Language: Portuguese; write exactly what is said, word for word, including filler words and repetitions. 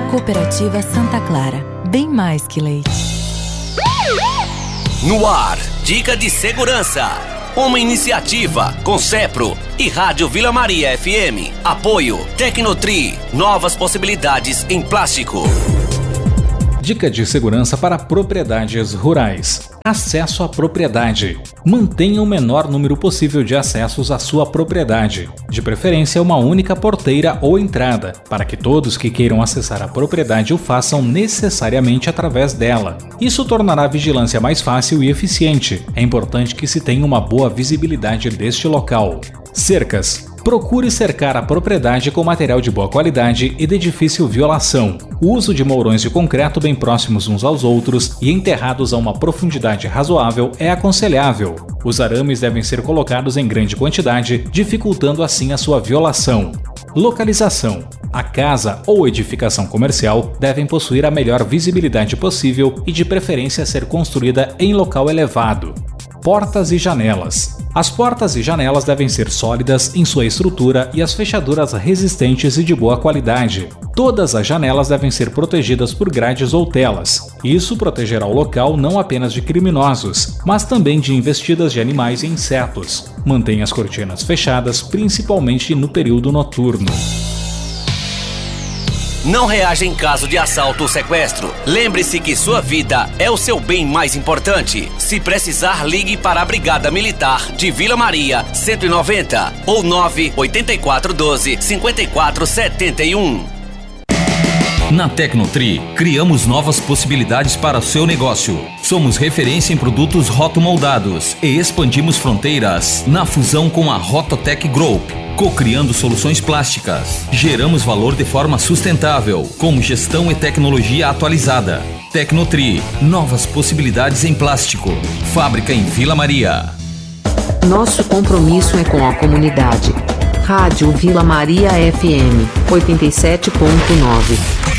Cooperativa Santa Clara, bem mais que leite. No ar, dica de segurança. Uma iniciativa com Cepro e Rádio Vila Maria F M. Apoio Tecnotri, novas possibilidades em plástico. Dica de segurança para propriedades rurais. Acesso à propriedade. Mantenha o menor número possível de acessos à sua propriedade, de preferência uma única porteira ou entrada, para que todos que queiram acessar a propriedade o façam necessariamente através dela. Isso tornará a vigilância mais fácil e eficiente. É importante que se tenha uma boa visibilidade deste local. Cercas. Procure cercar a propriedade com material de boa qualidade e de difícil violação. O uso de mourões de concreto bem próximos uns aos outros e enterrados a uma profundidade razoável é aconselhável. Os arames devem ser colocados em grande quantidade, dificultando assim a sua violação. Localização. A casa ou edificação comercial devem possuir a melhor visibilidade possível e de preferência ser construída em local elevado. Portas e janelas. As portas e janelas devem ser sólidas em sua estrutura e as fechaduras resistentes e de boa qualidade. Todas as janelas devem ser protegidas por grades ou telas. Isso protegerá o local não apenas de criminosos, mas também de investidas de animais e insetos. Mantenha as cortinas fechadas, principalmente no período noturno. Não reaja em caso de assalto ou sequestro. Lembre-se que sua vida é o seu bem mais importante. Se precisar, ligue para a Brigada Militar de Vila Maria cento e noventa ou nove oito quatro um dois cinco quatro sete um. Na Tecnotri, criamos novas possibilidades para o seu negócio. Somos referência em produtos rotomoldados e expandimos fronteiras na fusão com a Rototec Group, co-criando soluções plásticas. Geramos valor de forma sustentável, com gestão e tecnologia atualizada. Tecnotri, novas possibilidades em plástico. Fábrica em Vila Maria. Nosso compromisso é com a comunidade. Rádio Vila Maria F M, oitenta e sete ponto nove.